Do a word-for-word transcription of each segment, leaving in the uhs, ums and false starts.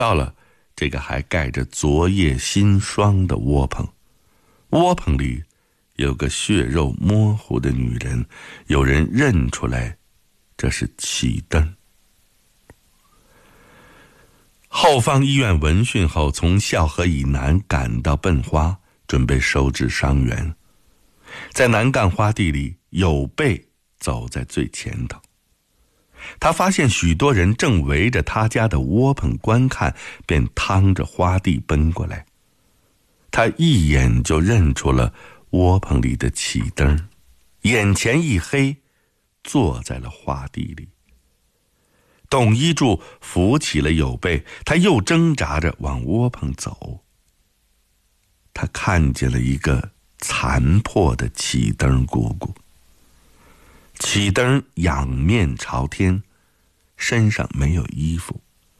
到了这个还盖着昨夜新霜的窝棚，窝棚里有个血肉模糊的女人，有人认出来这是启灯。后方医院闻讯后，从孝河以南赶到苯花，准备收治伤员。在南干花地里，有备走在最前头。他发现许多人正围着他家的窝棚观看，便趟着花地奔过来。他一眼就认出了窝棚里的启灯，眼前一黑，坐在了花地里。董一柱扶起了有备，他又挣扎着往窝棚走。他看见了一个残破的启灯姑姑。启灯仰面朝天，身上没有衣服。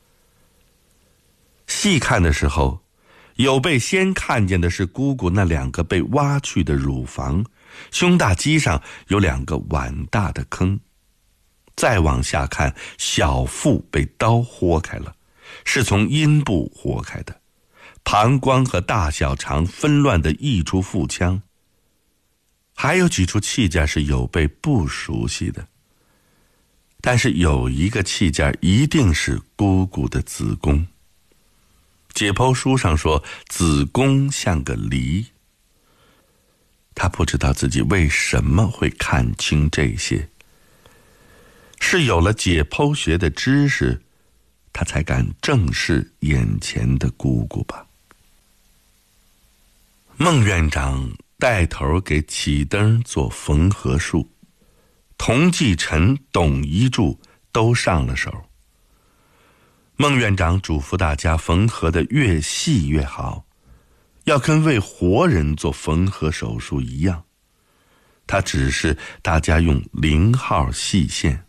细看的时候，有备先看见的是姑姑那两个被挖去的乳房，胸大肌上有两个碗大的坑。再往下看，小腹被刀豁开了，是从阴部豁开的，膀胱和大小肠纷乱地溢出腹腔。还有几处器件是有备不熟悉的，但是有一个器件一定是姑姑的子宫。解剖书上说子宫像个梨。他不知道自己为什么会看清这些，是有了解剖学的知识，他才敢正视眼前的姑姑吧。孟院长带头给启灯做缝合术，童继臣、董一柱都上了手。孟院长嘱咐大家缝合的越细越好，要跟为活人做缝合手术一样。他指示大家用零号细线。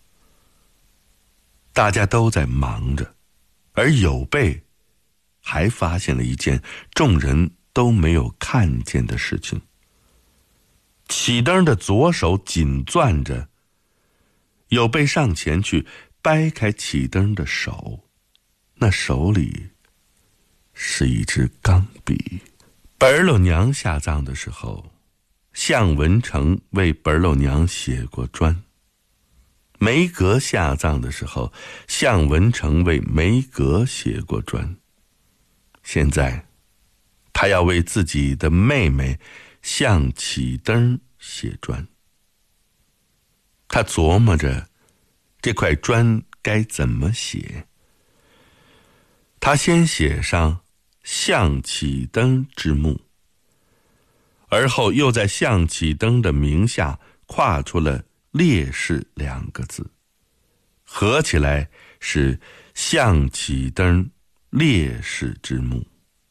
大家都在忙着，而有备还发现了一件众人都没有看见的事情。启灯的左手紧攥着，有备上前去掰开启灯的手，那手里是一支钢笔。本儿老娘下葬的时候，向文成为本儿老娘写过砖。梅格下葬的时候，向文成为梅格写过砖。现在他要为自己的妹妹向启灯写砖。他琢磨着这块砖该怎么写。他先写上向启灯之墓，而后又在向启灯的名下跨出了烈士两个字，合起来是向启灯烈士之墓。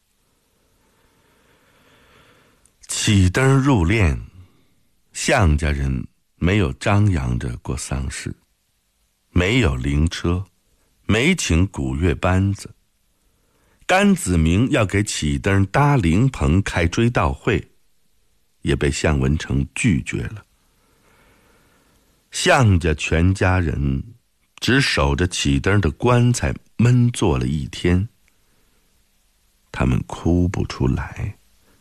启灯入殓，向家人没有张扬着过丧事，没有灵车，没请古乐班子。甘子明要给启灯搭灵棚开追悼会，也被向文成拒绝了。向家全家人只守着启灯的棺材闷坐了一天，他们哭不出来。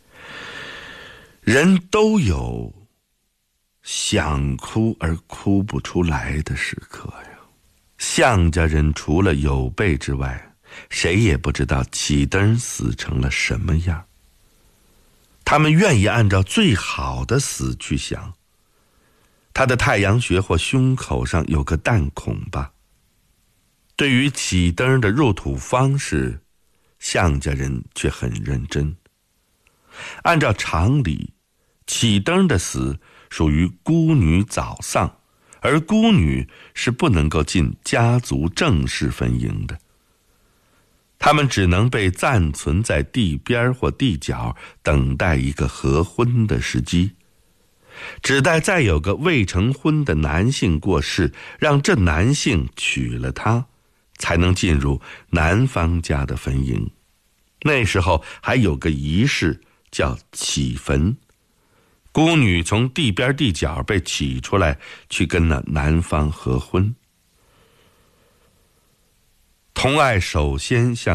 人都有想哭而哭不出来的时刻呀。向家人除了有备之外，谁也不知道启灯死成了什么样。他们愿意按照最好的死去想。他的太阳穴或胸口上有个弹孔吧。对于启灯的入土方式，向家人却很认真。按照常理，启灯的死属于孤女早丧，而孤女是不能够进家族正式坟茔的。他们只能被暂存在地边或地角，等待一个合婚的时机。只待再有个未成婚的男性过世，让这男性娶了她，才能进入男方家的坟茔。那时候还有个仪式叫起坟，孤女从地边地角被起出来，去跟那男方合婚。童爱首先向